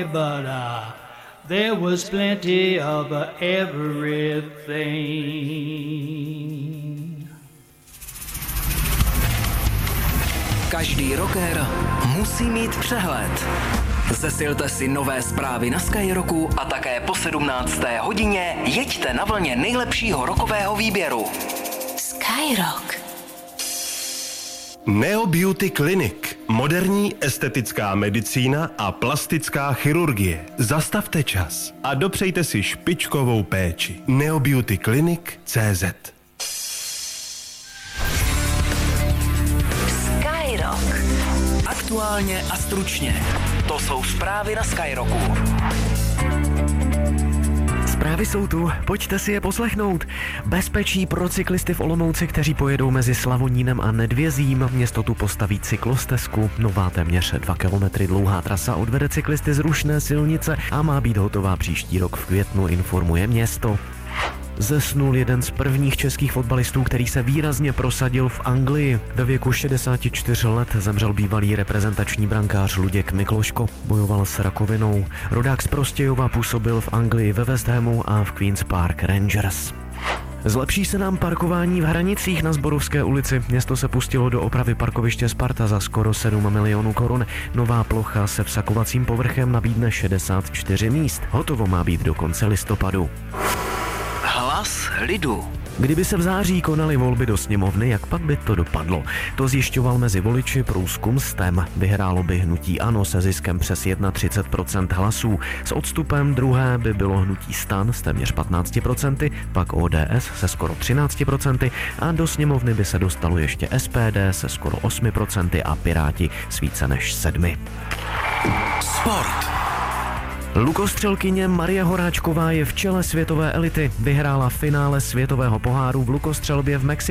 but there was plenty of everything. Každý rocker musí mít přehled. Zesilte si nové zprávy na Skyrocku a také po 17. hodině jeďte na vlně nejlepšího rockového výběru. Skyrock. Neo Beauty Clinic. Moderní estetická medicína a plastická chirurgie. Zastavte čas a dopřejte si špičkovou péči. neobeautyclinic.cz. Skyrock. Aktuálně a stručně. To jsou zprávy na Skyrocku. Zprávy jsou tu, pojďte si je poslechnout. Bezpečí pro cyklisty v Olomouci, kteří pojedou mezi Slavonínem a Nedvězím. Město tu postaví cyklostezku. Nová téměř 2 kilometry dlouhá trasa odvede cyklisty z rušné silnice a má být hotová příští rok v květnu, informuje město. Zesnul jeden z prvních českých fotbalistů, který se výrazně prosadil v Anglii. Ve věku 64 let zemřel bývalý reprezentační brankář Luděk Mikloško. Bojoval s rakovinou. Rodák z Prostějova působil v Anglii ve West Hamu a v Queen's Park Rangers. Zlepší se nám parkování v Hranicích na Zborovské ulici. Město se pustilo do opravy parkoviště Sparta za skoro 7 milionů korun. Nová plocha se vsakovacím povrchem nabídne 64 míst. Hotovo má být do konce listopadu. Hlas lidu. Kdyby se v září konaly volby do sněmovny, jak pak by to dopadlo? To zjišťoval mezi voliči průzkum STEM. Vyhrálo by hnutí ANO se ziskem přes 31% hlasů. S odstupem druhé by bylo hnutí STAN s téměř 15%, pak ODS se skoro 13% a do sněmovny by se dostalo ještě SPD se skoro 8% a Piráti s více než 7%. Sport. Lukostřelkyně Marie Horáčková je v čele světové elity. Vyhrála finále světového poháru v lukostřelbě v Mexiku.